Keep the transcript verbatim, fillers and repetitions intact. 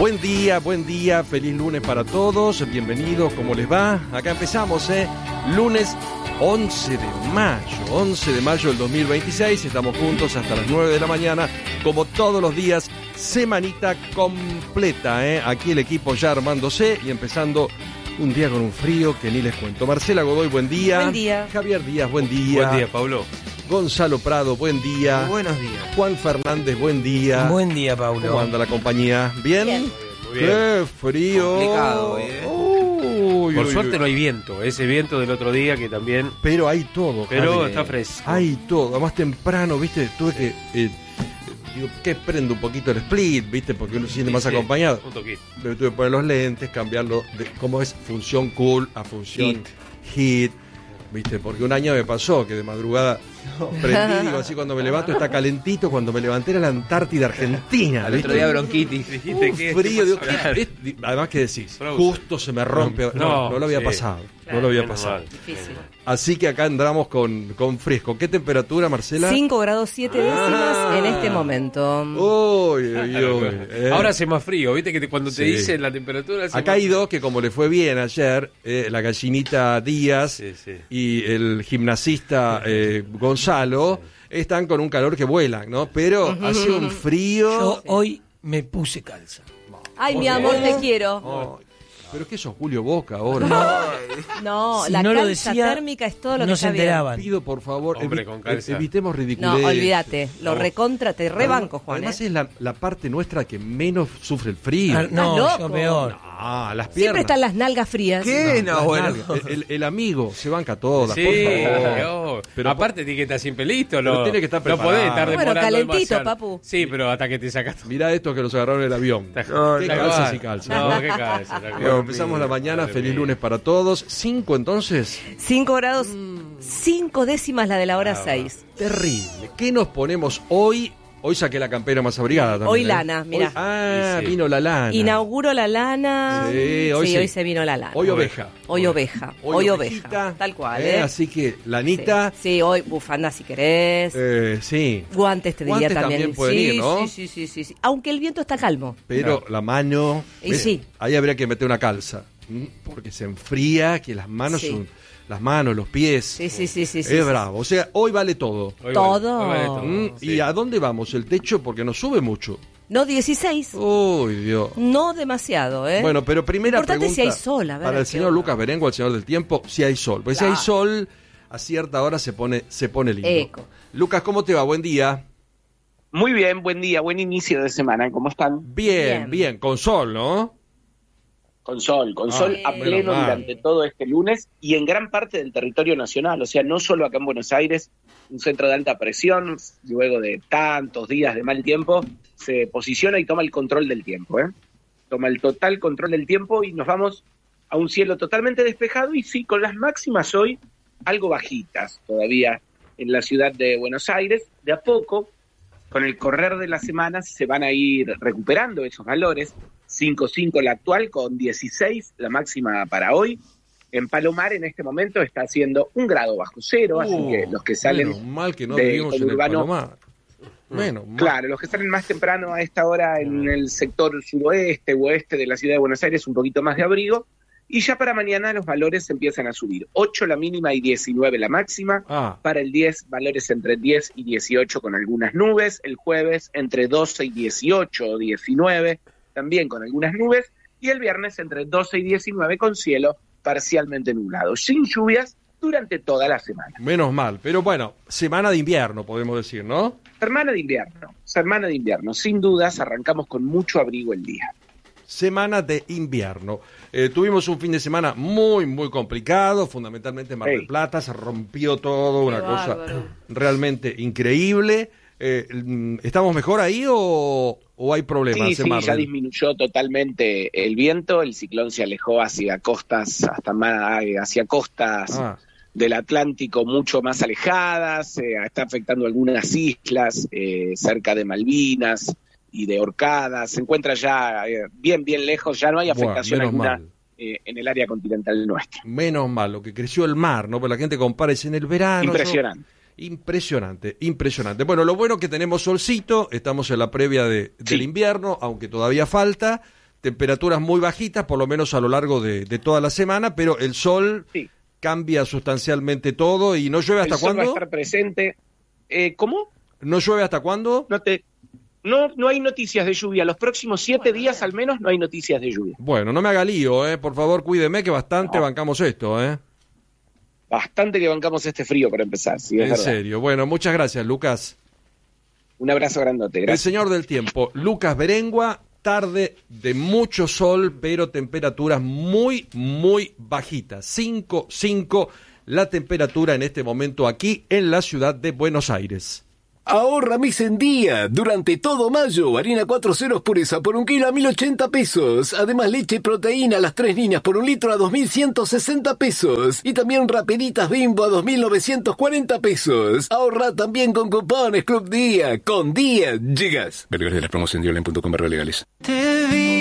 Buen día, buen día, feliz lunes para todos, bienvenidos, ¿cómo les va? Acá empezamos, ¿eh? Lunes once de mayo, once de mayo del dos mil veintiséis, estamos juntos hasta las nueve de la mañana, como todos los días, semanita completa, ¿eh? Aquí el equipo ya armándose y empezando un día con un frío que ni les cuento. Marcela Godoy, buen día. Buen día. Javier Díaz, buen día. Buen día, Pablo. Gonzalo Prado, buen día. Buenos días. Juan Fernández, buen día. Buen día, Paulo. ¿Cómo anda la compañía? ¿Bien? Bien. Muy bien. ¡Qué frío! Complicado, ¿eh? Uy, Por uy, suerte uy. no hay viento. Ese viento del otro día que también... Pero hay todo, Pero Javi. está fresco. Hay todo. Además temprano, viste, tuve que... Eh, digo, que prendo un poquito el split, viste, porque uno se siente Sí, más sí, acompañado. Un toquito. Me tuve que poner los lentes, cambiarlo de cómo es función cool a función hit. Viste, porque un año me pasó que de madrugada prendí, digo así, cuando me levanto está calentito, cuando me levanté era la Antártida Argentina. Al ¿viste? otro día bronquitis. Dijiste Un que... frío, digo, Claro. ¿qué- qué- además que decís, Frozen. justo se me rompe, no, no, No, lo había sí. pasado, no Claro, lo había menos pasado. mal. Difícil. Así que acá andamos con, con fresco. ¿Qué temperatura, Marcela? cinco grados siete décimas Ah. en este momento. Uy, uy, uy, eh. Ahora hace más frío, ¿viste? Que te- cuando te Sí. dicen la temperatura... hace Acá más hay dos que como le fue bien ayer, eh, la gallinita Díaz Sí, sí. y el gimnasista eh, Gonzalo, están con un calor que vuelan, ¿no? Pero hace un frío... Yo hoy me puse calza. Ay, mi amor, te quiero. Ay, pero ¿qué sos, Julio Boca ahora? No, Si la no lo calza decía, térmica es todo lo no que se está bien. enteraban. Pido, por favor, Hombre, evi- con calza. evitemos No, ridiculez. olvídate, lo No. recontra, te rebanco, Juan. Además ¿eh? es la, la parte nuestra que menos sufre el frío. Ah, no, loco? yo peor. Ah, las piernas. Siempre están las nalgas frías. ¿Qué? Las No, bueno. nalgas. El, el- el amigo se banca todas, Sí, por favor. no. Pero- aparte tiene que estar siempre listo. Pero No, tiene que estar no preparado. podés estar Bueno, demorando calentito, demasiado. papu. Sí, pero hasta que te sacas... Mirá esto que nos agarraron en el avión. No, ¿Qué tal calzas cual. y calzas? No, qué calzas. tal cual. Bueno, empezamos la mañana, Madre feliz mía. lunes para todos. Cinco entonces, cinco grados, cinco décimas la de la hora Ah, seis. terrible. ¿Qué nos ponemos hoy? Hoy saqué la campera más abrigada también. Hoy ¿eh? lana, mirá. Hoy- ah, Sí, sí. vino la lana. Inauguro la lana. Sí, hoy sí. hoy se vino la lana. Hoy oveja. Hoy oveja. Hoy ovejita, oveja. Tal cual, ¿eh? ¿eh? Así que, lanita, Sí, sí, hoy bufanda si querés. eh, sí. Guantes te diría Guantes también. también pueden sí, ir, ¿no? sí, sí, sí, sí, sí. Aunque el viento está calmo. Pero la mano... Y ¿ves? sí. Ahí habría que meter una calza. ¿m? Porque se enfría, que las manos Sí. son... Las manos, los pies. Sí, sí, sí, sí. es sí, sí. bravo. O sea, hoy vale todo. Hoy Todo. vale- hoy vale todo, ¿m? sí. ¿Y a dónde vamos? El techo, porque no sube mucho. No, dieciséis. Uy, Dios. No demasiado, ¿eh? Bueno, pero primera Importante pregunta si hay sol, a ver, para el qué señor onda. Lucas Berengo, el señor del tiempo, si hay sol. Porque Claro. si hay sol, a cierta hora se pone, se pone lindo. Eco. Lucas, ¿cómo te va? Buen día. Muy bien, buen día, buen inicio de semana. ¿Cómo están? Bien, bien, Bien. con sol, ¿no? Con sol, con Ah, sol a menos pleno mal. durante todo este lunes y en gran parte del territorio nacional. O sea, no solo acá en Buenos Aires, un centro de alta presión, luego de tantos días de mal tiempo, se posiciona y toma el control del tiempo, ¿eh? Toma el total control del tiempo y nos vamos a un cielo totalmente despejado y sí, con las máximas hoy algo bajitas todavía en la ciudad de Buenos Aires. De a poco, con el correr de las semanas, se van a ir recuperando esos valores. cinco cinco la actual, con dieciséis la máxima para hoy. En Palomar en este momento está haciendo un grado bajo cero, así Uh, que los que salen, Menos mal que no de vivimos en el conurbano- Palomar. Menos mal. claro, los que salen más temprano a esta hora en el sector suroeste o oeste de la ciudad de Buenos Aires, un poquito más de abrigo. Y ya para mañana los valores empiezan a subir. ocho la mínima y diecinueve la máxima. Ah, Para el diez, valores entre diez y dieciocho con algunas nubes. El jueves entre doce y dieciocho o diecinueve, también con algunas nubes. Y el viernes entre doce y diecinueve con cielo parcialmente nublado. Sin lluvias durante toda la semana. menos mal. Pero bueno, semana de invierno, podemos decir, ¿no? Semana de invierno, semana de invierno. Sin dudas arrancamos con mucho abrigo el día. Semana de invierno. Eh, tuvimos un fin de semana muy, muy complicado, fundamentalmente en Mar del Hey. Plata, se rompió todo, una Qué cosa bárbaro. realmente increíble. Eh, mm, ¿Estamos mejor ahí o, o hay problemas Sí, en sí, Mar ya del- disminuyó totalmente el viento. El ciclón se alejó hacia costas, hasta más, hacia costas Ah, del Atlántico mucho más alejadas, eh, está afectando algunas islas eh, cerca de Malvinas y de Orcadas, se encuentra ya eh, bien, bien lejos, ya no hay bueno, afectación menos alguna mal. eh, en el área continental nuestra. Menos mal, lo que creció el mar, ¿no? Porque la gente compara es en el verano. Impresionante. yo- Impresionante, impresionante. Bueno, lo bueno es que tenemos solcito, estamos en la previa de, del Sí. invierno, aunque todavía falta, temperaturas muy bajitas, por lo menos a lo largo de, de toda la semana, pero el sol Sí. cambia sustancialmente todo y no llueve hasta El sol va a cuándo. estar presente. Eh, ¿Cómo? ¿No llueve hasta cuándo? No te, no, no hay noticias de lluvia. Los próximos siete días al menos no hay noticias de lluvia. Bueno, no me haga lío, eh. Por favor, cuídeme que bastante No. bancamos esto, eh. Bastante que bancamos este frío para empezar, sí, es En verdad. serio. Bueno, muchas gracias, Lucas. Un abrazo grandote, El gracias. señor del tiempo, Lucas Berengua, tarde de mucho sol, pero temperaturas muy, muy bajitas. cinco, cinco la temperatura en este momento aquí en la ciudad de Buenos Aires. Ahorra mes en día. Durante todo mayo, harina cuatro ceros pureza por un kilo a mil ochenta pesos. Además, leche y proteína a las tres líneas por un litro a dos mil ciento sesenta pesos. Y también rapiditas Bimbo a dos mil novecientos cuarenta pesos. Ahorra también con cupones Club Día. Con Día llegas. Vergüenza de la promoción de online punto com barra legales. Te vi